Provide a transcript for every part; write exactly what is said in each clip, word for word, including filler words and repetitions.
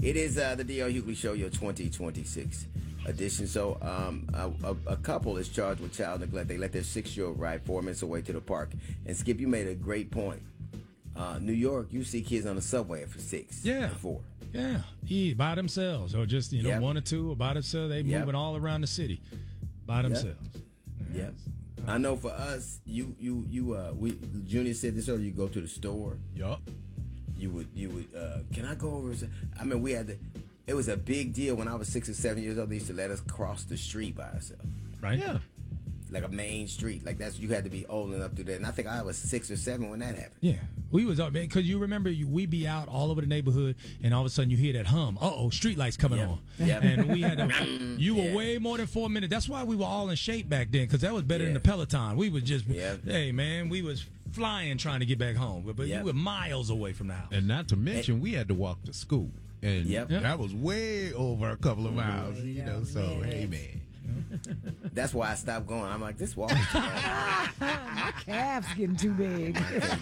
It is uh, the D L Hughley Show, your twenty twenty-six edition. So um, a, a, a couple is charged with child neglect. They let their six-year-old ride four minutes away to the park. And Skip, you made a great point. Uh, New York, you see kids on the subway for six, yeah, and four. Yeah, he by themselves, or just you know yep. one or two, or by themselves. They yep. moving all around the city by themselves. Yep. yep. I know for us, you you you uh, we Junior said this earlier. You go to the store. Yup. You would you would. Uh, can I go over? I mean, we had to. It was a big deal when I was six or seven years old. They used to let us cross the street by ourselves. Right. Yeah. Like a main street, like that's you had to be old enough to do that. And I think I was six or seven when that happened. Yeah, we was up, man, because you remember you, we be out all over the neighborhood, and all of a sudden you hear that hum. Uh oh, street lights coming yep. on. Yep. And we had to, you were yeah. way more than four minutes. That's why we were all in shape back then, because that was better yeah. than the Peloton. We was just, yep. hey man, we was flying trying to get back home, but, but yep. you were miles away from the house. And not to mention, and, we had to walk to school, and yep. that was way over a couple of miles. You know, so hey man. That's why I stopped going. I'm like, this walk is too long. My calf's getting too big. I can't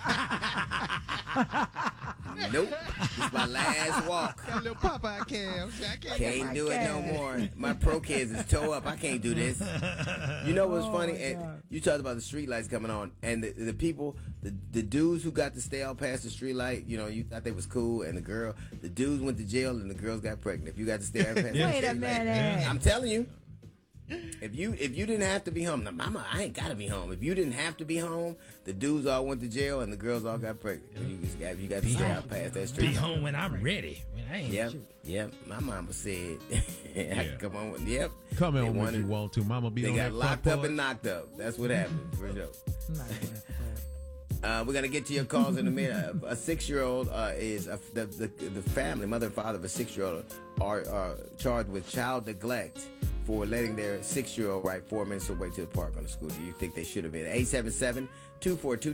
do it. Nope. This is my last walk. Got a little Popeye calf. I can't, can't do it no more. My pro kids is toe up. I can't do this. You know what's oh funny? And God. you talked about the street lights coming on, and the, the people, the, the dudes who got to stay out past the street light, you know, you thought they was cool, and the girl, the dudes went to jail, and the girls got pregnant. If you got to stay out past the Wait street a minute. light, I'm telling you. If you if you didn't have to be home, now mama, I ain't gotta be home. If you didn't have to be home, the dudes all went to jail and the girls all got pregnant. You just got you got to stay out past that street. Be home when I'm ready. When I ain't Yep, shit. yep. My mama said, I Yeah. can come on. With, yep, Come They in when wanted- you want to. Mama be They on got that locked front up and porch. knocked up. That's what happened for sure. Nice. Uh, we're gonna get to your calls in a minute. A six-year-old uh, is a, the, the the family, mother and father of a six-year-old are, are charged with child neglect for letting their six-year-old ride four minutes away to the park on the scooter. You think they should have been? eight seven seven, two four two